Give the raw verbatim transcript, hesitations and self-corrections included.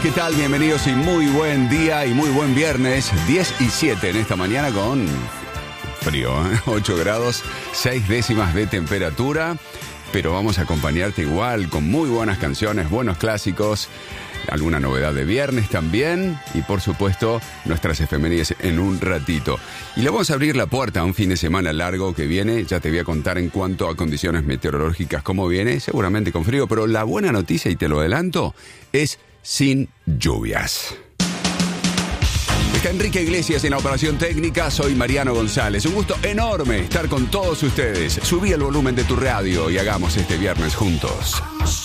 ¿qué tal? Bienvenidos y muy buen día y muy buen viernes. diez y siete en esta mañana con frío, ¿eh? ocho grados, seis décimas de temperatura. Pero vamos a acompañarte igual con muy buenas canciones, buenos clásicos, alguna novedad de viernes también y por supuesto nuestras efemérides en un ratito. Y le vamos a abrir la puerta a un fin de semana largo que viene. Ya te voy a contar en cuanto a condiciones meteorológicas cómo viene, seguramente con frío, pero la buena noticia, y te lo adelanto, es sin lluvias. Está Enrique Iglesias en la operación técnica, soy Mariano González. Un gusto enorme estar con todos ustedes. Subí el volumen de tu radio y hagamos este viernes juntos.